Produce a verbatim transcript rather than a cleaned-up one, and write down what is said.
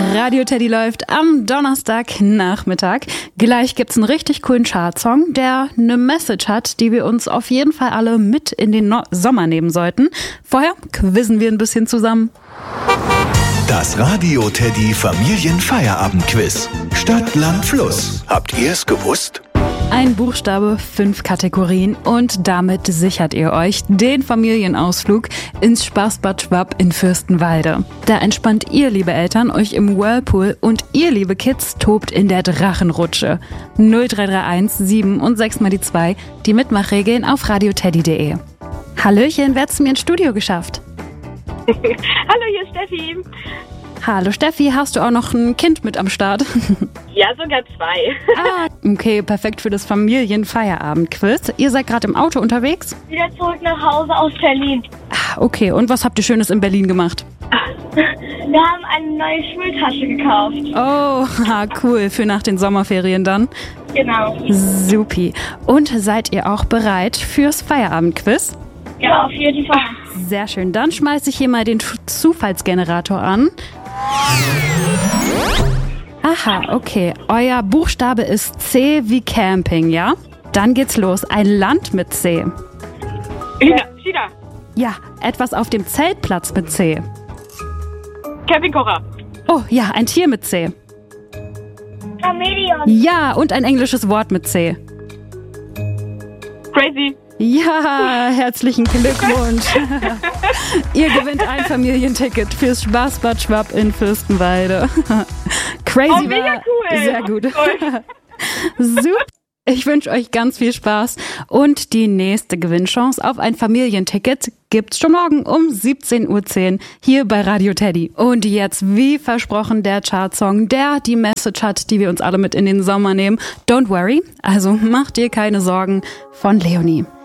Radio Teddy läuft am Donnerstagnachmittag. Gleich gibt's einen richtig coolen Chartsong, der eine Message hat, die wir uns auf jeden Fall alle mit in den no- Sommer nehmen sollten. Vorher quizzen wir ein bisschen zusammen. Das Radio Teddy Familienfeierabendquiz. Stadt, Land, Fluss. Habt ihr es gewusst? Ein Buchstabe, fünf Kategorien und damit sichert ihr euch den Familienausflug ins Spaßbad Schwab in Fürstenwalde. Da entspannt ihr, liebe Eltern, euch im Whirlpool und ihr, liebe Kids, tobt in der Drachenrutsche. null drei drei eins sieben und sechs mal die zwei, die Mitmachregeln auf radioteddy punkt de. Hallöchen, wer hat's mir ins Studio geschafft? Hallo, hier ist Steffi. Hallo Steffi, hast du auch noch ein Kind mit am Start? Ja, sogar zwei. Ah, okay, perfekt für das Familienfeierabendquiz. Ihr seid gerade im Auto unterwegs? Wieder zurück nach Hause aus Berlin. Ah, okay, und was habt ihr Schönes in Berlin gemacht? Wir haben eine neue Schultasche gekauft. Oh, ah, cool, für nach den Sommerferien dann. Genau. Supi. Und seid ihr auch bereit fürs Feierabendquiz? Ja, auf jeden Fall. Sehr schön, dann schmeiße ich hier mal den Zufallsgenerator an. Aha, okay. Euer Buchstabe ist C wie Camping, ja? Dann geht's los. Ein Land mit C. China. China. Ja, etwas auf dem Zeltplatz mit C. Campingkocher. Oh, ja, ein Tier mit C. Chameleon. Ja, und ein englisches Wort mit C. Crazy. Ja, herzlichen Glückwunsch. Ihr gewinnt ein Familienticket fürs Spaßbad Schwab in Fürstenwalde. Crazy oh, mega war cool. sehr gut. Cool. Super. Ich wünsche euch ganz viel Spaß und die nächste Gewinnchance auf ein Familienticket gibt's schon morgen um siebzehn Uhr zehn hier bei Radio Teddy. Und jetzt, wie versprochen, der Chartsong, der die Message hat, die wir uns alle mit in den Sommer nehmen. Don't worry, also macht dir keine Sorgen, von Leonie.